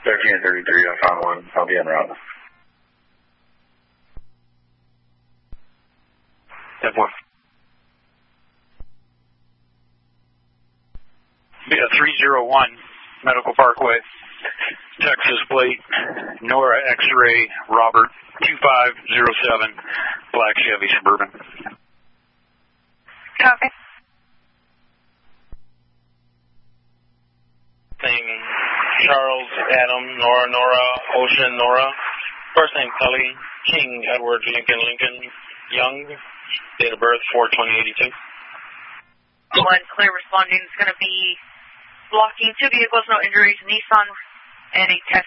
1333, I found one. I'll be en route. 10-4. Yeah, 301 Medical Parkway, Texas plate, Nora X-ray, Robert 2507, black Chevy Suburban. Copy. Name Charles, Adam, Nora, Ocean, Nora. First name Kelly, King, Edward, Lincoln, Young. Date of birth 4/20/82. 1 clear responding. It's going to be blocking 2 vehicles, no injuries, Nissan and a test